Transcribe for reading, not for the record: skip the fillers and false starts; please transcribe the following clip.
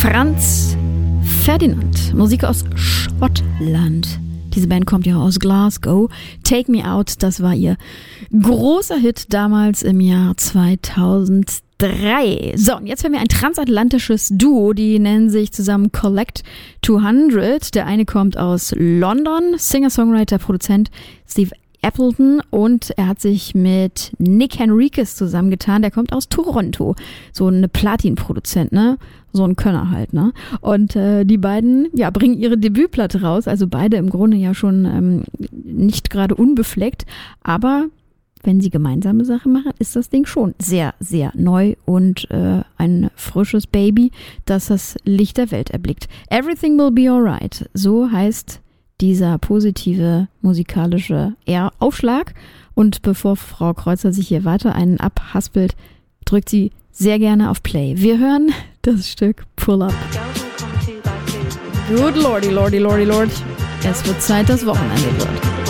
Franz Ferdinand, Musik aus Schottland. Diese Band kommt ja aus Glasgow. Take Me Out, das war ihr großer Hit damals im Jahr 2003. So, und jetzt haben wir ein transatlantisches Duo, die nennen sich zusammen Collect 200. Der eine kommt aus London, Singer-Songwriter, Produzent Steve Appleton, und er hat sich mit Nick Henriquez zusammengetan, der kommt aus Toronto, so eine Platin-Produzent, ne? So ein Könner halt, ne? Und die beiden, ja, bringen ihre Debütplatte raus, also beide im Grunde ja schon nicht gerade unbefleckt, aber wenn sie gemeinsame Sachen machen, ist das Ding schon sehr, sehr neu und ein frisches Baby, das das Licht der Welt erblickt. Everything Will Be Alright, so heißt dieser positive musikalische Aufschlag. Und bevor Frau Kreuzer sich hier weiter einen abhaspelt, drückt sie sehr gerne auf Play. Wir hören das Stück Pull Up. Good lordy, lordy, lordy, lord. Es wird Zeit, das Wochenende wird.